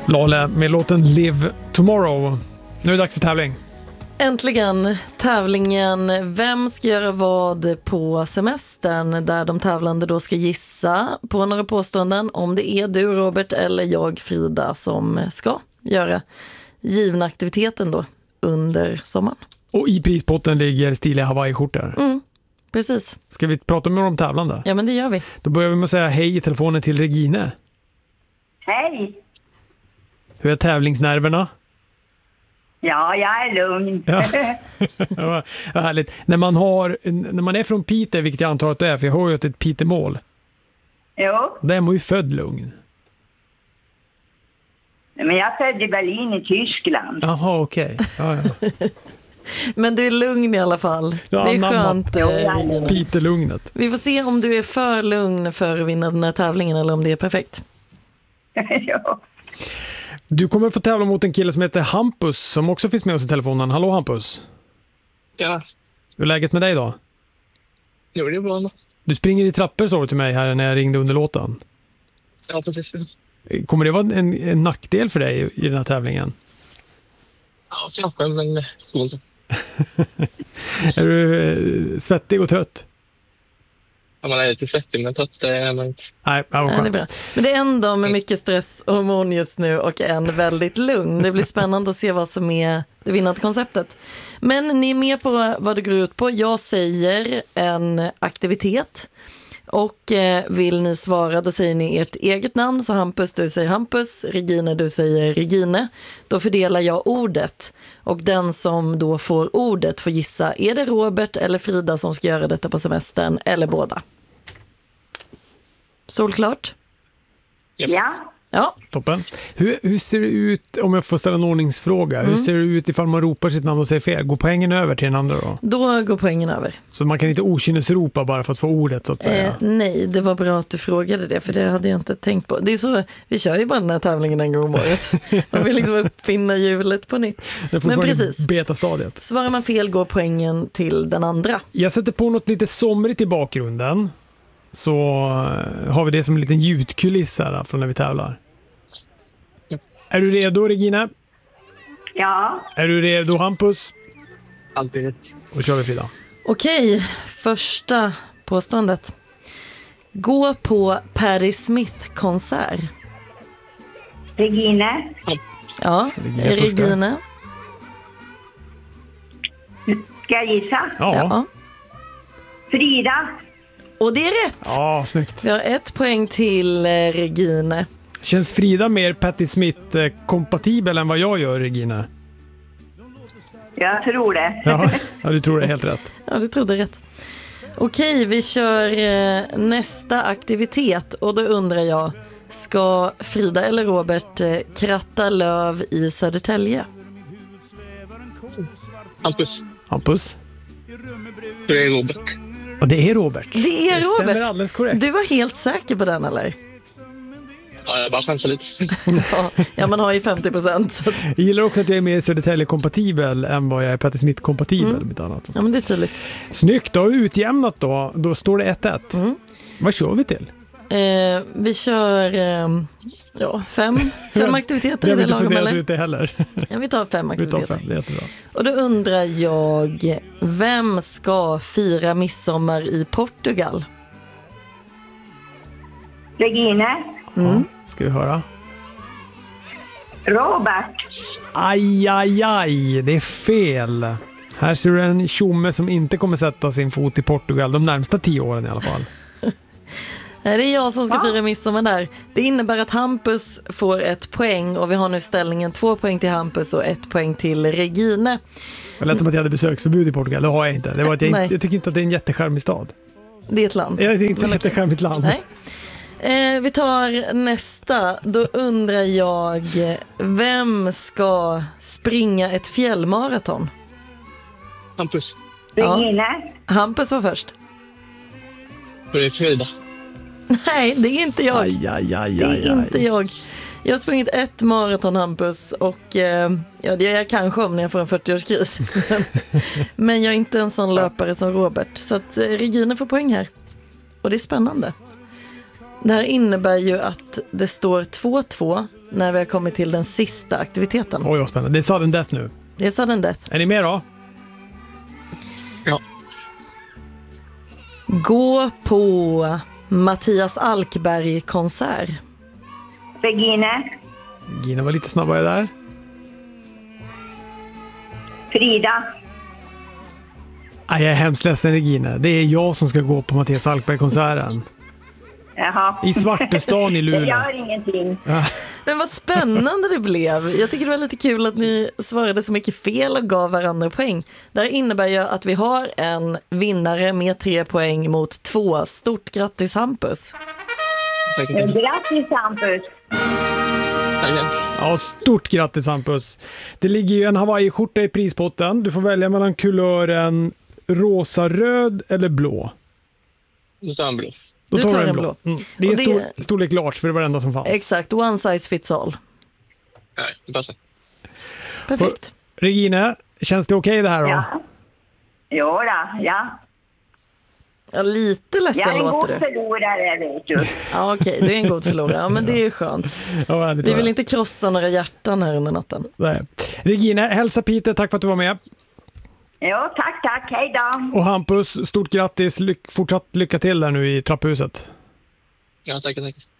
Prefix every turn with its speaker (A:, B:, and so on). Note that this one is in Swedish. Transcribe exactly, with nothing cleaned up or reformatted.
A: Lale med låten Live Tomorrow. Nu är det dags för tävling.
B: Äntligen tävlingen Vem ska göra vad på semestern, där de tävlande då ska gissa på några påståenden om det är du Robert eller jag Frida som ska göra givna aktiviteten då under sommaren.
A: Och i prispotten ligger stiliga Hawaii-skjortor.
B: Mm, precis.
A: Ska vi prata med de tävlande?
B: Ja, men det gör vi.
A: Då börjar vi med att säga hej i telefonen till Regine.
C: Hej!
A: Hur är tävlingsnerverna?
C: Ja, jag är lugn.
A: Ja. Ja, vad härligt. När man, har, när man är från Piteå, vilket jag antar att det är, för jag har ju ett Piteå-mål.
C: Jo,
A: Där är man ju född lugn.
C: men jag födde i Berlin i Tyskland.
A: Jaha, okej. Okay. Ja, ja.
B: Men du är lugn i alla fall.
A: Ja,
B: det är
A: namnet.
B: skönt, eh, Regina.
A: Piteå-lugnet.
B: Vi får se om du är för lugn för att vinna den här tävlingen eller om det är perfekt.
C: Ja.
A: Du kommer få tävla mot en kille som heter Hampus som också finns med oss i telefonen. Hallå Hampus.
D: Ja,
A: Hur är läget med dig då?
D: jo, det är bra.
A: Du springer i trappor, sa du till mig här när jag ringde under låten.
D: Ja, precis.
A: Kommer det vara en, en nackdel för dig i den här tävlingen?
D: Ja, kanske, men inte.
A: Är du eh, svettig och trött?
D: Ja, man är lite svettig, men trött är man inte.
A: Nej, det var
B: Ja, det är
A: skönt.
B: bra. Men det är en dag med mycket stress och hormon just nu och en väldigt lugn. Det blir spännande att se vad som är det vinnande konceptet. Men ni är med på vad det går ut på. Jag säger en aktivitet och eh, vill ni svara då säger ni ert eget namn. Så Hampus, du säger Hampus, Regine, du säger Regine. Då fördelar jag ordet och den som då får ordet får gissa, är det Robert eller Frida som ska göra detta på semestern eller båda? Solklart?
D: Yes.
C: Ja,
B: Ja.
A: Toppen. Hur, hur ser det ut, om jag får ställa en ordningsfråga, hur ser det ut ifall man ropar sitt namn och säger fel? Går poängen över till den andra då?
B: Då går poängen över.
A: Så man kan inte okynnesropa bara för att få ordet så att säga?
B: Eh, nej, det var bra att du frågade det, för det hade jag inte tänkt på. Det är så, vi kör ju bara den här tävlingen en gång om året. Man vill liksom uppfinna hjulet på nytt.
A: Det får
B: Men
A: vara i
B: precis,
A: beta-stadiet.
B: svarar man fel går poängen till den andra.
A: Jag sätter på något lite somrigt i bakgrunden. Så eh, har vi det som en liten ljudkuliss här från när vi tävlar. Är du redo, Regina?
C: ja.
A: Är du redo, Hampus?
D: Alltid rätt.
A: Då kör vi, Frida.
B: Okej, första påståendet. Gå på Patti Smith-konsert.
C: Regine,
B: Ja,
A: Regine först där.
B: Regine.
C: ska jag gissa?
A: Ja, ja.
B: Ja.
C: Frida,
B: Och det är rätt.
A: ja snyggt.
B: Vi har ett poäng till eh, Regine.
A: Känns Frida mer Patti Smith-kompatibel än vad jag gör, Regina?
C: jag tror det.
A: Ja, ja, du tror det är helt rätt.
B: Ja, du trodde rätt. Okej, vi kör eh, nästa aktivitet och då undrar jag, ska Frida eller Robert eh, kratta löv i Södertälje?
D: Hampus,
A: Hampus?
D: det är Robert.
A: Och det är Robert.
B: Det är
A: Det
B: Robert.
A: stämmer alldeles korrekt.
B: Du var helt säker på den, eller?
D: Ja, jag bara chansar lite.
B: Ja, ja, man har ju femtio procent. Så att,
A: Jag gillar också att jag är mer Södertälje-kompatibel än vad jag är Patti Smith-kompatibel.
B: Mm.
A: Med annat.
B: ja, men det är tydligt.
A: Snyggt, då har vi utjämnat då. Då står det ett ett.
B: Mm.
A: Vad kör vi till?
B: Eh, vi kör eh, ja, fem, fem aktiviteter.
A: Jag
B: Är
A: har
B: det
A: inte
B: lagom,
A: funderat
B: eller?
A: ut det heller.
B: Ja, vi tar fem
A: Vi tar
B: aktiviteter.
A: fem, det är jättebra.
B: Och då undrar jag, vem ska fira midsommar i Portugal?
C: Regine,
A: Ja, ska vi höra.
C: Robert,
A: Aj, aj, aj, det är fel. Här ser du en tjomme som inte kommer sätta sin fot i Portugal de närmsta tio åren i alla fall.
B: Nej, det är jag som ska
C: Va?
B: fira midsommar där. Det innebär att Hampus får ett poäng och vi har nu ställningen två poäng till Hampus och ett poäng till Regine.
A: Det lät som att jag hade besöksförbud i Portugal, det har jag inte. Det var att jag,
B: Nej.
A: inte, jag tycker inte att det är en jättecharmig stad.
B: Det är ett land.
A: Ja, det är inte så
B: Men-
A: jättecharmigt land.
B: Nej. Eh, vi tar nästa. Då undrar jag, vem ska springa ett fjällmaraton?
D: Hampus,
B: Ja.
C: Regine,
B: Hampus var först.
D: det är Frida.
B: Nej, det är inte jag.
A: Aj, aj, aj,
B: Det
A: aj,
B: är inte
A: aj.
B: jag. Jag har sprungit ett maraton, Hampus, och eh, ja, det gör jag kanske om när jag får en fyrtioårskris. Men jag är inte en sån löpare som Robert. Så att eh, Regine får poäng här. Och det är spännande. Det här innebär ju att det står två två när vi har kommit till den sista aktiviteten.
A: Oj, vad spännande. Det är sudden death nu.
B: Det är sudden death.
A: Är ni med då?
D: Ja.
B: Gå på Mattias Alkberg-konsert.
C: Regine.
A: Gina var lite snabbare där.
C: Frida.
A: Aj, jag är hemskt ledsen, Regina. Det är jag som ska gå på Mattias Alkberg-konserten.
C: Jaha.
A: I Svartestan i
C: Det
A: Luleå.
C: gör ingenting.
B: Men vad spännande det blev. Jag tycker det var lite kul att ni svarade så mycket fel och gav varandra poäng. Det här innebär ju att vi har en vinnare med tre poäng mot två. Stort grattis Hampus.
D: Tack.
C: Grattis Hampus.
D: Tack.
A: Ja, stort grattis Hampus. Det ligger ju en Hawaii-skjorta i prispotten. Du får välja mellan kulören rosa, röd eller blå.
D: Nu står han blå.
A: Då
B: Du
A: tar
B: tar
A: du en
B: en
A: blå.
B: blå.
A: Mm. Det är
B: Och det-
A: stor, storlek large, för det var det enda som fanns.
B: Exakt, one size fits all.
D: Nej, det passar.
B: Perfekt.
A: Regine, känns det okej det här då?
C: Ja. Jo då, ja.
B: Ja, lite
C: Jag
B: ledsen
C: är en god
B: låter du.
C: förlorare, vet du.
B: Ja, okej, du är en god förlorare. Ja, men det är ju skönt.
A: Ja, vad härligt
B: Vi
A: att
B: vill
A: höra.
B: inte krossa några hjärtan här under natten.
A: Nej. Regine, hälsa Peter, tack för att du var med.
C: Jo, tack, tack. Hej då.
A: Och Hampus, stort grattis. Lyck, fortsatt lycka till där nu i trapphuset.
D: Ja, tack, tack.